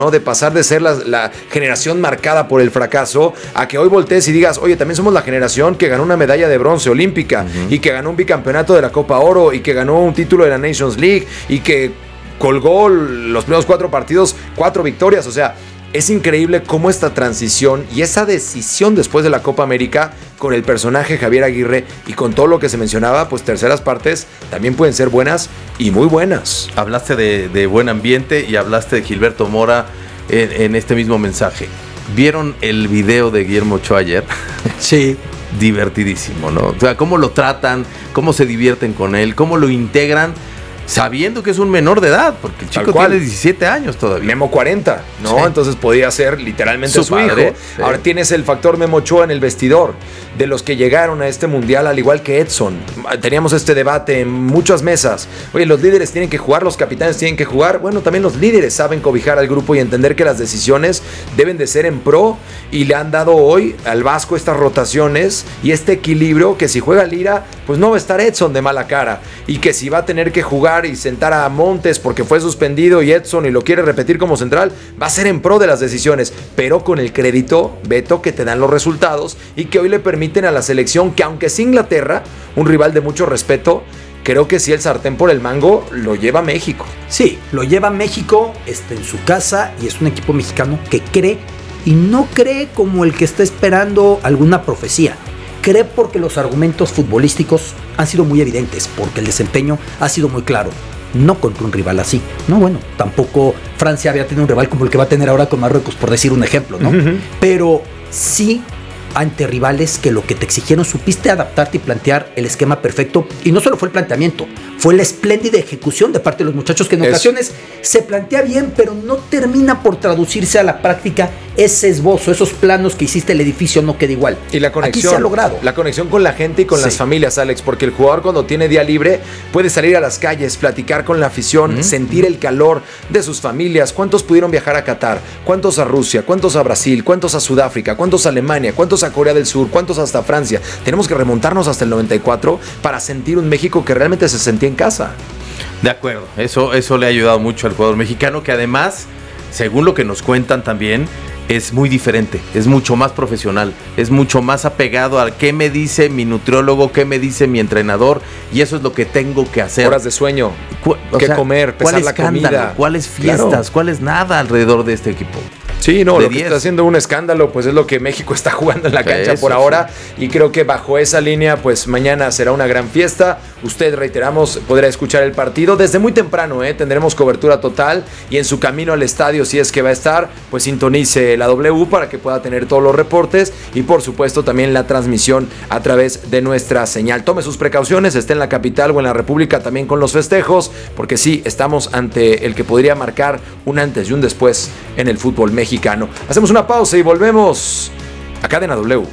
¿no? De pasar de ser la generación marcada por el fracaso a que hoy voltees y digas, oye, también somos la generación que ganó una medalla de bronce olímpica y que ganó un bicampeonato de la Copa Oro y que ganó un título de la Nations League y que colgó los primeros 4 partidos, 4 victorias. O sea, es increíble cómo esta transición y esa decisión después de la Copa América con el personaje Javier Aguirre y con todo lo que se mencionaba, pues terceras partes también pueden ser buenas y muy buenas. Hablaste de buen ambiente y hablaste de Gilberto Mora en este mismo mensaje. ¿Vieron el video de Guillermo Ochoa ayer? Sí. Divertidísimo, ¿no? O sea, cómo lo tratan, cómo se divierten con él, cómo lo integran, sabiendo que es un menor de edad, porque el chico tiene 17 años todavía. Memo 40, ¿no? Sí. Entonces podía ser literalmente su hijo. Sí. Ahora tienes el factor Memo Ochoa en el vestidor, de los que llegaron a este mundial, al igual que Edson. Teníamos este debate en muchas mesas. Oye, los líderes tienen que jugar, los capitanes tienen que jugar. Bueno, también los líderes saben cobijar al grupo y entender que las decisiones deben de ser en pro, y le han dado hoy al Vasco estas rotaciones y este equilibrio, que si juega Lira, pues no va a estar Edson de mala cara, y que si va a tener que jugar y sentar a Montes porque fue suspendido y Edson y lo quiere repetir como central, va a ser en pro de las decisiones, pero con el crédito, Beto, que te dan los resultados y que hoy le permiten a la selección, que aunque es Inglaterra, un rival de mucho respeto, creo que si el sartén por el mango lo lleva México. Sí, lo lleva México, está en su casa y es un equipo mexicano que cree, y no cree como el que está esperando alguna profecía. Cree porque los argumentos futbolísticos han sido muy evidentes, porque el desempeño ha sido muy claro. No contra un rival así. No, bueno, tampoco Francia había tenido un rival como el que va a tener ahora con Marruecos, por decir un ejemplo, ¿no? Pero sí ante rivales que lo que te exigieron supiste adaptarte y plantear el esquema perfecto. Y no solo fue el planteamiento, fue la espléndida ejecución de parte de los muchachos, que en ocasiones se plantea bien, pero no termina por traducirse a la práctica. Ese esbozo, esos planos que hiciste, el edificio no queda igual. Y la conexión, aquí se ha logrado. La conexión con la gente y con las familias, Alex, porque el jugador cuando tiene día libre puede salir a las calles, platicar con la afición, sentir el calor de sus familias. ¿Cuántos pudieron viajar a Qatar? ¿Cuántos a Rusia? ¿Cuántos a Brasil? ¿Cuántos a Sudáfrica? ¿Cuántos a Alemania? ¿Cuántos a Corea del Sur? ¿Cuántos hasta Francia? Tenemos que remontarnos hasta el 94 para sentir un México que realmente se sentía en casa. De acuerdo, eso le ha ayudado mucho al jugador mexicano, que además, según lo que nos cuentan también, es muy diferente, es mucho más profesional, es mucho más apegado a qué me dice mi nutriólogo, qué me dice mi entrenador, y eso es lo que tengo que hacer. Horas de sueño, qué comer, pesar la comida. ¿Cuáles fiestas? ¿Cuál es nada alrededor de este equipo? Sí, no, lo que está haciendo un escándalo, pues es lo que México está jugando en la cancha por ahora, y creo que bajo esa línea, pues mañana será una gran fiesta. Usted, reiteramos, podrá escuchar el partido desde muy temprano, tendremos cobertura total, y en su camino al estadio, si es que va a estar, pues sintonice la W para que pueda tener todos los reportes, y por supuesto también la transmisión a través de nuestra señal. Tome sus precauciones, esté en la capital o en la República también con los festejos, porque sí, estamos ante el que podría marcar un antes y un después en el fútbol mexicano. Hacemos una pausa y volvemos a Cadena W.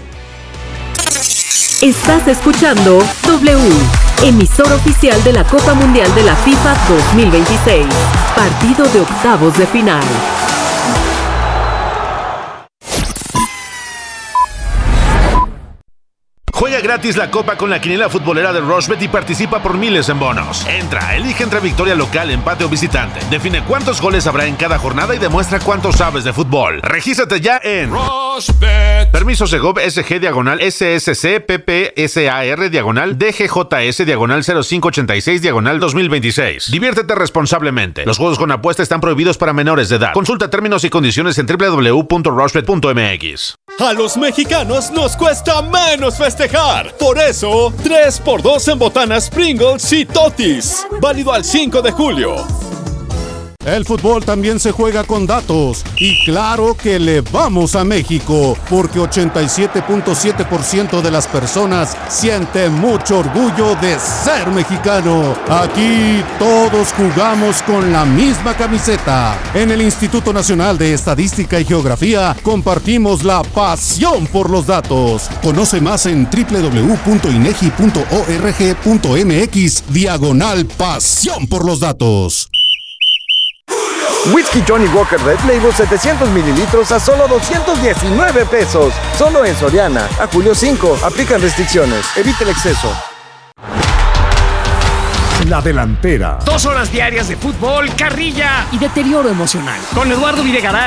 Estás escuchando W, emisor oficial de la Copa Mundial de la FIFA 2026. Partido de octavos de final. Juega gratis la Copa con la quiniela futbolera de Rushbet y participa por miles en bonos. Entra, elige entre victoria local, empate o visitante. Define cuántos goles habrá en cada jornada y demuestra cuánto sabes de fútbol. Regístrate ya en Rushbet. Permiso Segov SG diagonal SSC PPSAR diagonal DGJS diagonal 0586 diagonal 2026. Diviértete responsablemente. Los juegos con apuesta están prohibidos para menores de edad. Consulta términos y condiciones en www.rushbet.mx. A los mexicanos nos cuesta menos festejar. Por eso, 3x2 en botanas Pringles y Totis. Válido al 5 de julio. El fútbol también se juega con datos. Y claro que le vamos a México, porque 87.7% de las personas siente mucho orgullo de ser mexicano. Aquí todos jugamos con la misma camiseta. En el Instituto Nacional de Estadística y Geografía compartimos la pasión por los datos. Conoce más en www.inegi.org.mx/pasión por los datos. Whisky Johnny Walker Red Label 700 mililitros a solo 219 pesos. Solo en Soriana. A julio 5. Aplican restricciones. Evite el exceso. en la delantera. 2 horas diarias de fútbol, carrilla y deterioro emocional. Con Eduardo Videgaray